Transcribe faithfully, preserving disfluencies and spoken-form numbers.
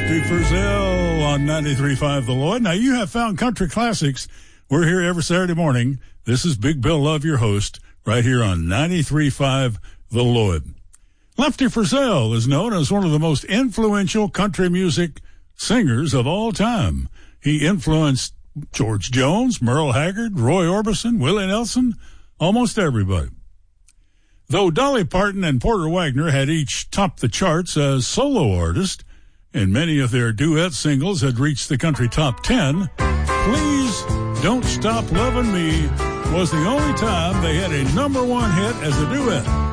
Lefty Frizzell on ninety-three point five The Lloyd. Now, you have found country classics. We're here every Saturday morning. This is Big Bill Love, your host, right here on ninety-three point five The Lloyd. Lefty Frizzell is known as one of the most influential country music singers of all time. He influenced George Jones, Merle Haggard, Roy Orbison, Willie Nelson, almost everybody. Though Dolly Parton and Porter Wagoner had each topped the charts as solo artists, and many of their duet singles had reached the country top ten, Please Don't Stop Lovin' Me was the only time they had a number one hit as a duet.